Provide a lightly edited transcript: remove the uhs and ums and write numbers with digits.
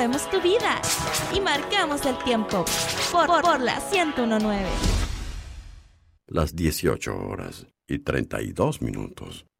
movemos tu vida y marcamos el tiempo por la 101.9. Las 18:32.